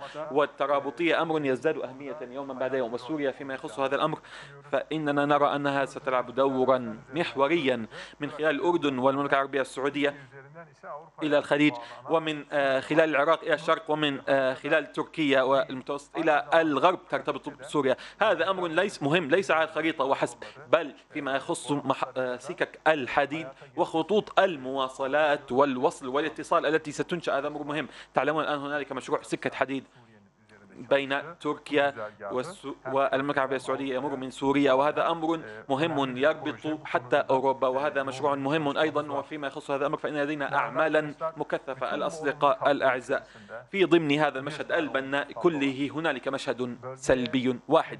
والترابطية أمر يزداد أهمية يوما بعد يوم. وسوريا فيما يخص هذا الأمر فإننا نرى أنها ستلعب دورا محوريا من خلال الأردن والمملكة العربية السعودية إلى الخليج، ومن خلال العراق إلى الشرق، ومن خلال تركيا والمتوسط إلى الغرب ترتبط بسوريا. هذا أمر ليس مهم، ليس على الخريطة وحسب، بل فيما يخص سكك الحديد وخطوط المواصلات والوصل والاتصال التي ستنشأ. هذا أمر مهم. تعلمون الآن هنالك مشروع سكة حديد بين تركيا والمملكة العربية السعودية يمر من سوريا، وهذا أمر مهم يربط حتى أوروبا، وهذا مشروع مهم أيضا. وفيما يخص هذا الأمر فإن لدينا أعمالا مكثفة. الأصدقاء الأعزاء، في ضمن هذا المشهد البناء كله هنالك مشهد سلبي واحد.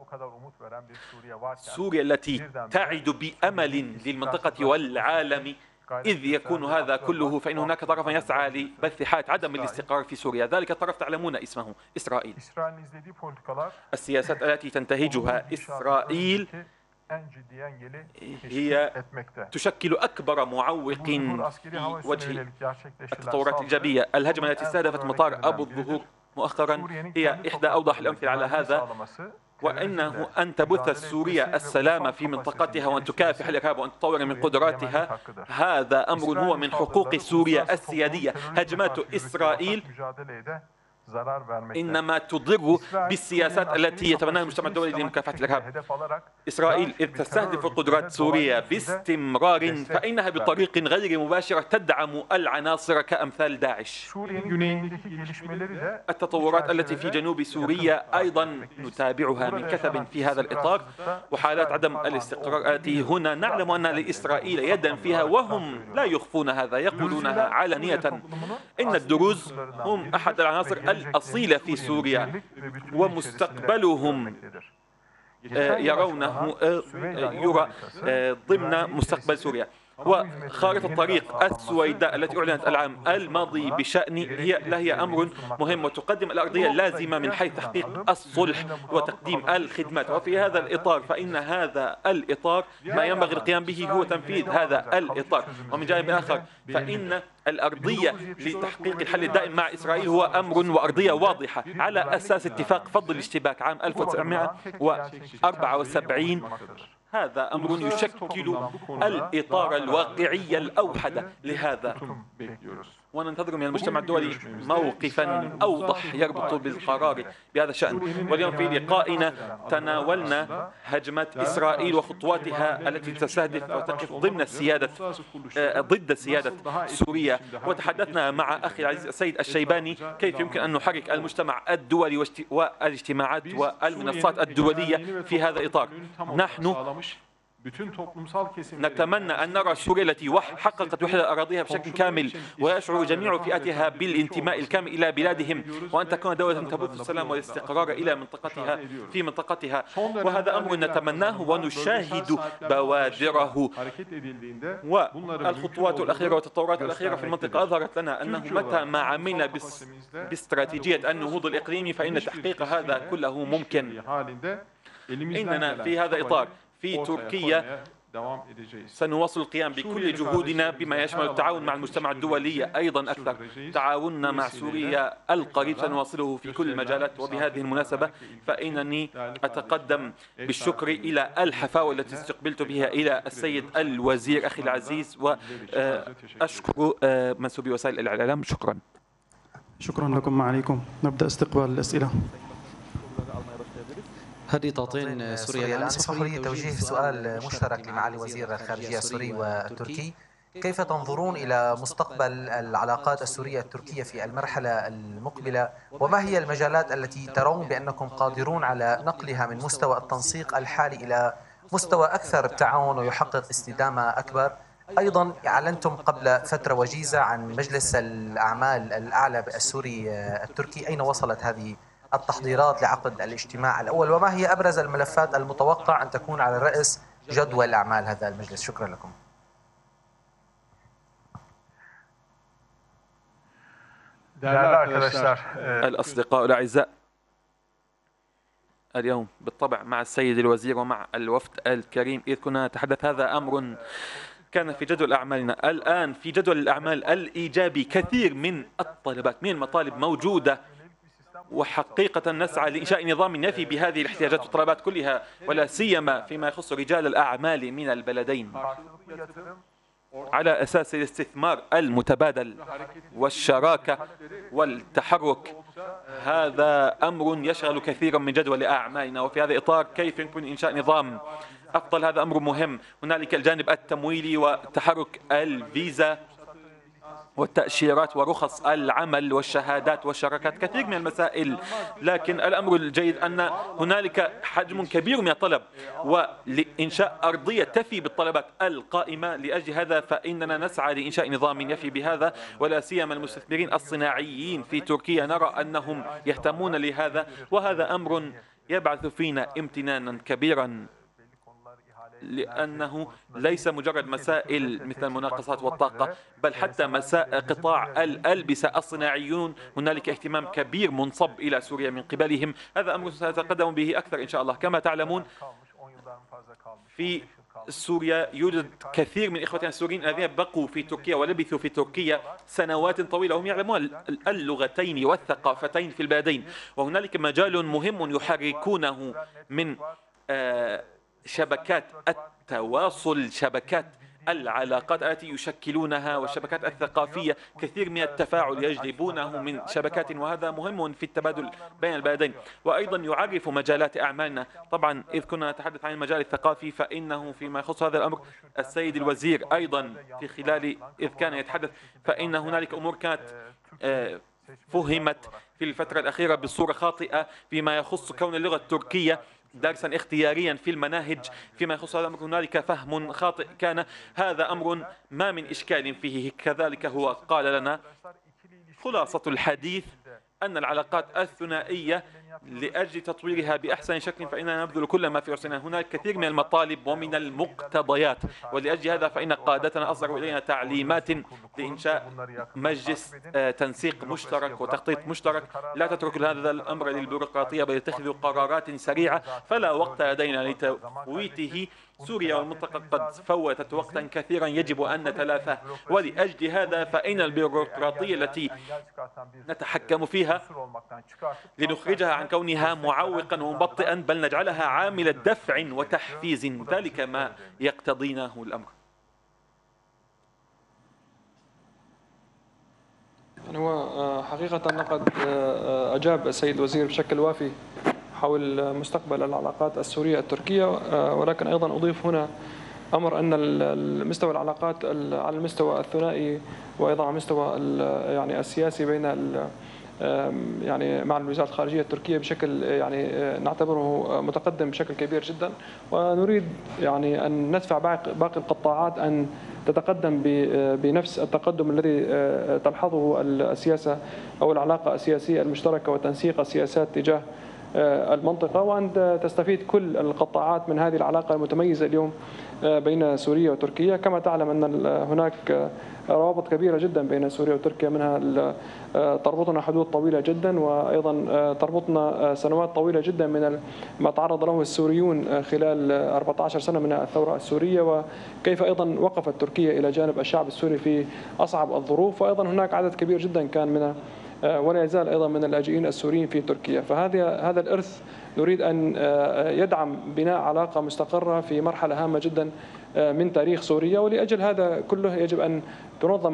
سوريا التي تعد بأمل للمنطقة والعالم، إذ يكون هذا كله فإن هناك طرفا يسعى لبث حالة عدم الاستقرار في سوريا. ذلك الطرف تعلمون اسمه إسرائيل. السياسات التي تنتهجها إسرائيل هي تشكل أكبر معوق في وجه التطورات الإيجابية. الهجمة التي استهدفت مطار أبو الظهور مؤخرا هي إحدى أوضح الأمثلة على هذا، وإنه أن تبث سوريا السلام في منطقتها وأن تكافح الإرهاب وأن تطور من قدراتها. هذا أمر هو من حقوق سوريا السيادية. هجمات إسرائيل إنما تضر بالسياسات التي يتبناها المجتمع الدولي لمكافحة الإرهاب. إسرائيل إذ تستهدف قدرات سوريا باستمرار فإنها بطريق غير مباشرة تدعم العناصر كأمثال داعش. التطورات التي في جنوب سوريا أيضا نتابعها من كثب في هذا الإطار، وحالات عدم الاستقرار التي هنا نعلم أن لإسرائيل يدا فيها، وهم لا يخفون هذا، يقولونها علانية. إن الدروز هم أحد العناصر الأصيلة في سوريا، ومستقبلهم يرونه يرى ضمن مستقبل سوريا. وخارطة الطريق السويداء التي أعلنت العام الماضي بشأن هي أمر مهم، وتقدم الأرضية اللازمة من حيث تحقيق الصلح وتقديم الخدمات. وفي هذا الإطار فإن هذا الإطار ما ينبغي القيام به هو تنفيذ هذا الإطار. ومن جانب آخر فإن الأرضية لتحقيق الحل الدائم مع إسرائيل هو أمر وأرضية واضحة على أساس اتفاق فض الاشتباك عام 1974. هذا أمر يشكل الإطار الواقعي الأوحد لهذا، وننتظر من المجتمع الدولي موقفا أوضح يربط بالقرار بهذا الشأن. واليوم في لقائنا تناولنا هجمات إسرائيل وخطواتها التي تستهدف وتقف ضمن السيادة ضد سيادة سوريا، وتحدثنا مع أخي العزيز السيد الشيباني كيف يمكن أن نحرك المجتمع الدولي والاجتماعات والمنصات الدولية في هذا الإطار. نحن نتمنى أن نرى سوريا التي حققت وحدة أراضيها بشكل كامل، ويشعر جميع فئاتها بالانتماء الكامل إلى بلادهم، وأن تكون دولة تبث السلام والاستقرار إلى منطقتها في منطقتها. وهذا أمر نتمناه ونشاهد بوادره. والخطوات الأخيرة والتطورات الأخيرة في المنطقة أظهرت لنا أنه متى ما عملنا باستراتيجية النهوض الإقليمي فإن تحقيق هذا كله ممكن. إننا في هذا الإطار في تركيا سنواصل القيام بكل جهودنا بما يشمل التعاون مع المجتمع الدولي أيضا أكثر. تعاوننا مع سوريا القريب سنواصله في كل المجالات. وبهذه المناسبة فإنني أتقدم بالشكر إلى الحفاوة التي استقبلت بها إلى السيد الوزير أخي العزيز، وأشكر منسوبي وسائل الإعلام. شكرا لكم. معاليكم نبدأ استقبال الأسئلة. هذه تعطين سوريا. الآن اسمحوا لي توجيه سؤال مشترك لمعالي وزير الخارجية السوري والتركي. كيف تنظرون إلى مستقبل العلاقات السورية التركية في المرحلة المقبلة، وما هي المجالات التي ترون بأنكم قادرون على نقلها من مستوى التنسيق الحالي إلى مستوى أكثر تعاون ويحقق استدامة أكبر؟ أيضا أعلنتم قبل فترة وجيزة عن مجلس الأعمال الأعلى السوري التركي، أين وصلت هذه التحضيرات لعقد الاجتماع الأول، وما هي أبرز الملفات المتوقع أن تكون على رأس جدول أعمال هذا المجلس؟ شكرا لكم. الأصدقاء الأعزاء، اليوم بالطبع مع السيد الوزير ومع الوفد الكريم إذ كنا نتحدث، هذا أمر كان في جدول أعمالنا. الآن في جدول الأعمال الإيجابي كثير من الطلبات من المطالب موجودة وحقيقة نسعى لإنشاء نظام يفي بهذه الاحتياجات والطلبات كلها، ولا سيما فيما يخص رجال الأعمال من البلدين، على أساس الاستثمار المتبادل والشراكة والتحرك. هذا أمر يشغل كثيرا من جدول أعمالنا، وفي هذا الإطار كيف يمكن إنشاء نظام أفضل؟ هذا أمر مهم. هنالك الجانب التمويلي وتحرك الفيزا والتأشيرات ورخص العمل والشهادات والشراكات، كثير من المسائل. لكن الأمر الجيد أن هنالك حجم كبير من الطلب، ولإنشاء أرضية تفي بالطلبات القائمة. لأجل هذا فإننا نسعى لإنشاء نظام يفي بهذا، ولا سيما المستثمرين الصناعيين في تركيا نرى أنهم يهتمون لهذا، وهذا أمر يبعث فينا امتنانا كبيرا، لأنه ليس مجرد مسائل مثل المناقصات والطاقة، بل حتى مسائل قطاع الألبسة الصناعيون هنالك اهتمام كبير منصب إلى سوريا من قبلهم. هذا أمر سنتقدم به أكثر إن شاء الله. كما تعلمون في سوريا يوجد كثير من إخوتنا السوريين الذين بقوا في تركيا ولبثوا في تركيا سنوات طويلة، وهم يعلمون اللغتين والثقافتين في البلدين، وهنالك مجال مهم يحركونه من شبكات التواصل، شبكات العلاقات التي يشكلونها والشبكات الثقافية. كثير من التفاعل يجلبونه من شبكات، وهذا مهم في التبادل بين البلدين. وأيضا يعرف مجالات أعمالنا. طبعا إذ كنا نتحدث عن المجال الثقافي، فإنه فيما يخص هذا الأمر السيد الوزير أيضا في خلال إذ كان يتحدث، فإن هنالك أمور كانت فهمت في الفترة الأخيرة بصورة خاطئة فيما يخص كون اللغة التركية درسا اختياريا في المناهج. فيما يخص هذا الأمر هنالك فهم خاطئ كان. هذا أمر ما من إشكال فيه. كذلك هو قال لنا خلاصة الحديث أن العلاقات الثنائية لأجل تطويرها بأحسن شكل فإننا نبذل كل ما في وسعنا. هناك كثير من المطالب ومن المقتضيات، ولأجل هذا فإن قادتنا أصدروا إلينا تعليمات لإنشاء مجلس تنسيق مشترك وتخطيط مشترك. لا تتركوا هذا الأمر للبيروقراطية، بل اتخذوا قرارات سريعة، فلا وقت لدينا لتفويته. سوريا والمنطقة قد فوتت وقتا كثيرا يجب أن نتلافاه، ولأجل هذا فإن البيروقراطية التي نتحكم فيها لنخرجها عن كونها معوقا ومبطئا، بل نجعلها عامل دفع وتحفيز. ذلك ما يقتضينه الأمر. هو حقيقة لقد أجاب السيد الوزير بشكل وافي حول مستقبل العلاقات السورية التركية، ولكن أيضا أضيف هنا أمر أن المستوى العلاقات على المستوى الثنائي وأيضا على المستوى يعني السياسي بين يعني مع وزارة الخارجية التركية بشكل يعني نعتبره متقدم بشكل كبير جدا، ونريد يعني أن ندفع باقي القطاعات أن تتقدم بنفس التقدم الذي تلحظه السياسة أو العلاقة السياسية المشتركة وتنسيق السياسات تجاه المنطقة، وأن تستفيد كل القطاعات من هذه العلاقة المتميزة اليوم بين سوريا وتركيا. كما تعلم أن هناك روابط كبيرة جدا بين سوريا وتركيا، منها تربطنا حدود طويلة جدا، وأيضا تربطنا سنوات طويلة جدا من ما تعرض له السوريون خلال 14 سنة من الثورة السورية، وكيف أيضا وقفت تركيا إلى جانب الشعب السوري في أصعب الظروف. وأيضا هناك عدد كبير جدا كان من ولا يزال أيضا من اللاجئين السوريين في تركيا. هذا الإرث نريد أن يدعم بناء علاقة مستقرة في مرحلة هامة جدا من تاريخ سوريا، ولأجل هذا كله يجب أن تنظم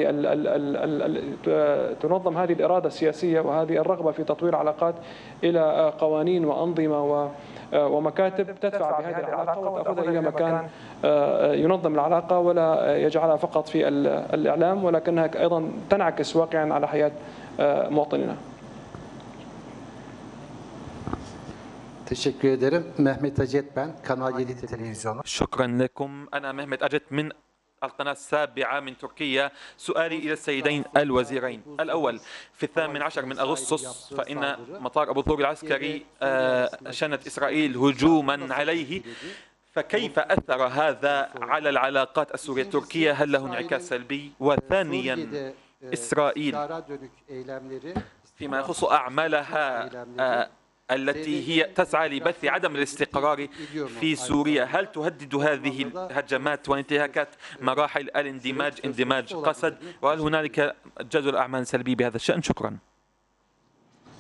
هذه الإرادة السياسية وهذه الرغبة في تطوير العلاقات إلى قوانين وأنظمة ومكاتب تدفع بهذه العلاقة وتأخذها إلى مكان ينظم العلاقة، ولا يجعلها فقط في الإعلام، ولكنها أيضا تنعكس واقعا على حياة مواطنينا. Teşekkür ederim. Mehmet Acet ben, Kanal 7 Televizyonu. شكرا لكم. أنا مهمت أجت من القناة السابعة من تركيا. سؤالي إلى السيدين الوزيرين. الأول، في 18 من أغسطس فإن مطار أبو ظبي العسكري شنت إسرائيل هجوما عليه، فكيف أثر هذا على العلاقات السورية التركية؟ هل له انعكاس سلبي؟ وثانيا، إسرائيل فيما يخص أعمالها التي هي تسعى لبث عدم الاستقرار في سوريا، هل تهدد هذه الهجمات وانتهاكات مراحل الاندماج اندماج قسد؟ وهل هنالك جدول أعمال سلبي بهذا الشأن؟ شكرا.